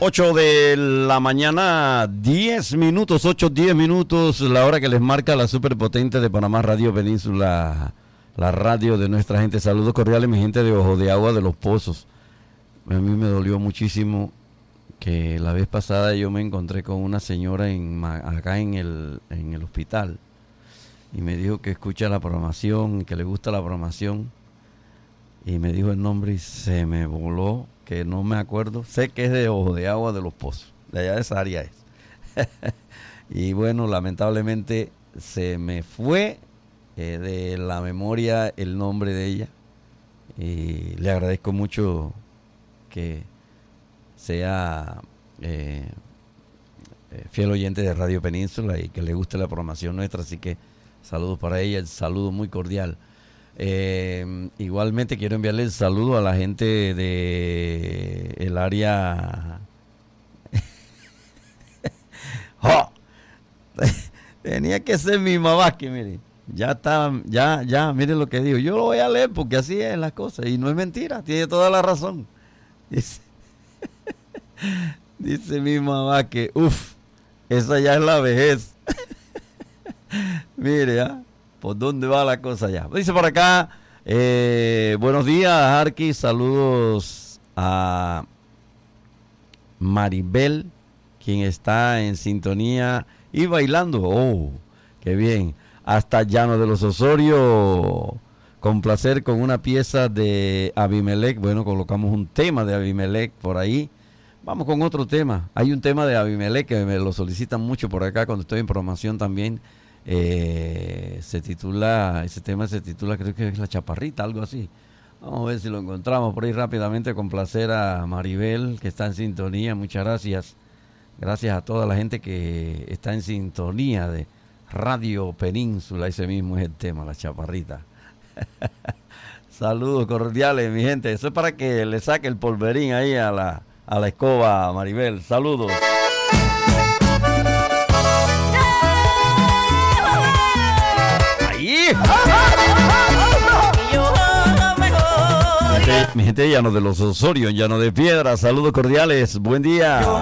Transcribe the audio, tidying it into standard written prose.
8 de la mañana, 10 minutos, 8-10 minutos, la hora que les marca la superpotente de Panamá Radio Península, la radio de nuestra gente. Saludos cordiales, mi gente de Ojo de Agua de los Pozos. A mí me dolió muchísimo que la vez pasada yo me encontré con una señora acá en el hospital y me dijo que escucha la programación, que le gusta la programación, y me dijo el nombre y se me voló, que no me acuerdo. Sé que es de Ojo de Agua de los Pozos, de allá de esa área es. Y bueno, lamentablemente se me fue de la memoria el nombre de ella, y le agradezco mucho que sea fiel oyente de Radio Península y que le guste la programación nuestra, así que saludos para ella, el saludo muy cordial. Igualmente quiero enviarle el saludo a la gente de el área ¡Oh! Tenía que ser mi mamá, que mire, ya está, ya, miren lo que digo, yo lo voy a leer porque así es las cosas y no es mentira, tiene toda la razón. Dice mi mamá que esa ya es la vejez. Mire, ¿por dónde va la cosa ya? Dice por acá, buenos días, Arqui, saludos a Maribel, quien está en sintonía y bailando. ¡Oh, qué bien! Hasta Llano de los Osorio, con placer con una pieza de Abimelec. Bueno, colocamos un tema de Abimelec por ahí. Vamos con otro tema. Hay un tema de Abimelec que me lo solicitan mucho por acá cuando estoy en programación también. Ese tema se titula, creo que es La Chaparrita, algo así. Vamos a ver si lo encontramos por ahí rápidamente. Complacer a Maribel, que está en sintonía. Muchas gracias. Gracias a toda la gente que está en sintonía de Radio Península. Ese mismo es el tema, La Chaparrita. Saludos cordiales, mi gente. Eso es para que le saque el polverín ahí a la escoba, Maribel. Saludos. Mi gente de Llano de los Osorio, Llano de Piedra, saludos cordiales, buen día.